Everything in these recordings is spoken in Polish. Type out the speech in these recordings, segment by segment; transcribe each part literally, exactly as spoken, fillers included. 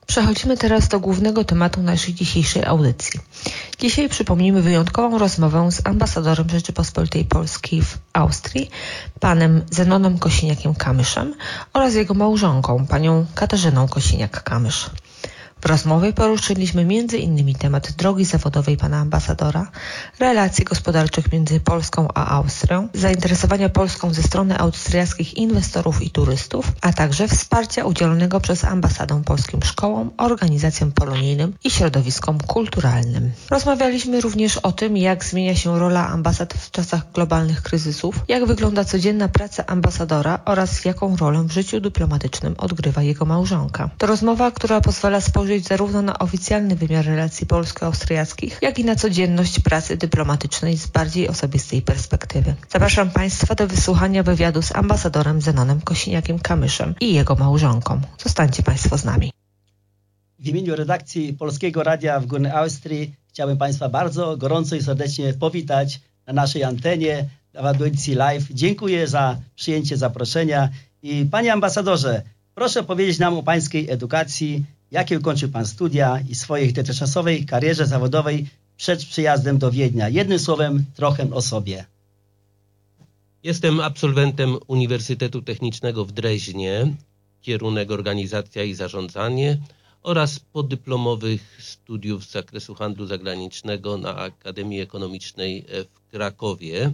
Przechodzimy teraz do głównego tematu naszej dzisiejszej audycji. Dzisiaj przypomnimy wyjątkową rozmowę z ambasadorem Rzeczypospolitej Polskiej w Austrii, panem Zenonem Kosiniakiem-Kamyszem oraz jego małżonką, panią Katarzyną Kosiniak-Kamysz. W rozmowie poruszyliśmy między innymi temat drogi zawodowej pana ambasadora, relacji gospodarczych między Polską a Austrią, zainteresowania Polską ze strony austriackich inwestorów i turystów, a także wsparcia udzielonego przez ambasadę polskim szkołom, organizacjom polonijnym i środowiskom kulturalnym. Rozmawialiśmy również o tym, jak zmienia się rola ambasad w czasach globalnych kryzysów, jak wygląda codzienna praca ambasadora oraz jaką rolę w życiu dyplomatycznym odgrywa jego małżonka. To rozmowa, która pozwala spojrzeć zarówno na oficjalny wymiar relacji polsko-austriackich, jak i na codzienność pracy dyplomatycznej z bardziej osobistej perspektywy. Zapraszam Państwa do wysłuchania wywiadu z ambasadorem Zenonem Kosiniakiem-Kamyszem i jego małżonką. Zostańcie Państwo z nami. W imieniu redakcji Polskiego Radia w Górnej Austrii chciałbym Państwa bardzo gorąco i serdecznie powitać na naszej antenie w audycji live. Dziękuję za przyjęcie zaproszenia i Panie Ambasadorze, proszę powiedzieć nam o Pańskiej edukacji, jakie ukończył Pan studia i swojej dotychczasowej karierze zawodowej przed przyjazdem do Wiednia. Jednym słowem, trochę o sobie. Jestem absolwentem Uniwersytetu Technicznego w Dreźnie, kierunek Organizacja i Zarządzanie oraz podyplomowych studiów z zakresu handlu zagranicznego na Akademii Ekonomicznej w Krakowie.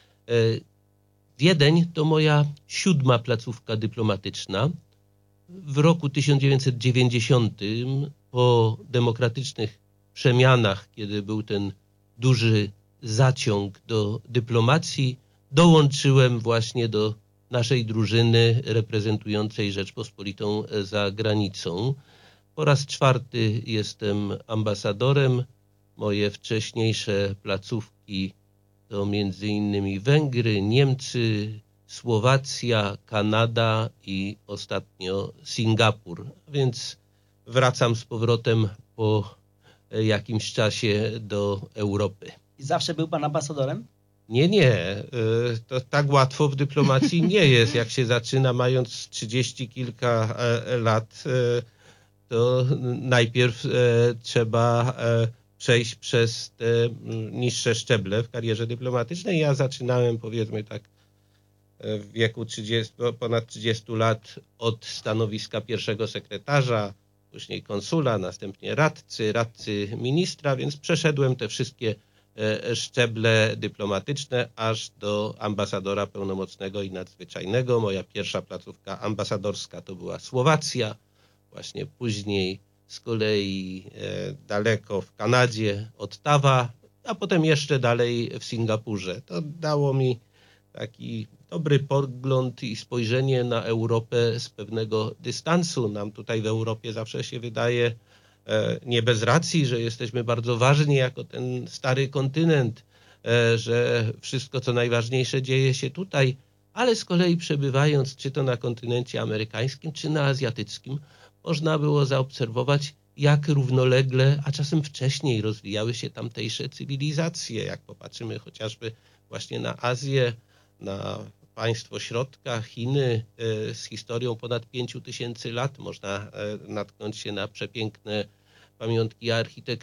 Wiedeń to moja siódma placówka dyplomatyczna. W roku tysiąc dziewięćset dziewięćdziesiątym po demokratycznych przemianach, kiedy był ten duży zaciąg do dyplomacji, dołączyłem właśnie do naszej drużyny reprezentującej Rzeczpospolitą za granicą. Po raz czwarty jestem ambasadorem. Moje wcześniejsze placówki to między innymi Węgry, Niemcy, Słowacja, Kanada i ostatnio Singapur. Więc wracam z powrotem po jakimś czasie do Europy. I zawsze był Pan ambasadorem? Nie, nie. To tak łatwo w dyplomacji nie jest. Jak się zaczyna mając trzydzieści kilka lat, to najpierw trzeba przejść przez te niższe szczeble w karierze dyplomatycznej. Ja zaczynałem, powiedzmy tak, w wieku trzydziestu, ponad trzydziestu lat od stanowiska pierwszego sekretarza, później konsula, następnie radcy, radcy ministra, więc przeszedłem te wszystkie szczeble dyplomatyczne aż do ambasadora pełnomocnego i nadzwyczajnego. Moja pierwsza placówka ambasadorska to była Słowacja, właśnie później z kolei daleko w Kanadzie, Ottawa, a potem jeszcze dalej w Singapurze. To dało mi taki dobry pogląd i spojrzenie na Europę z pewnego dystansu. Nam tutaj w Europie zawsze się wydaje, nie bez racji, że jesteśmy bardzo ważni jako ten stary kontynent, że wszystko co najważniejsze dzieje się tutaj, ale z kolei przebywając czy to na kontynencie amerykańskim, czy na azjatyckim, można było zaobserwować, jak równolegle, a czasem wcześniej rozwijały się tamtejsze cywilizacje. Jak popatrzymy chociażby właśnie na Azję, na państwo środka, Chiny z historią ponad pięciu tysięcy lat, można natknąć się na przepiękne pamiątki architektury.